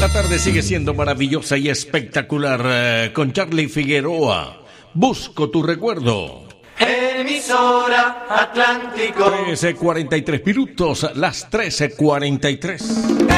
La tarde sigue siendo maravillosa y espectacular con Charlie Figueroa. Busco tu recuerdo. Emisora Atlántico. 13:43 minutos, las 13:43.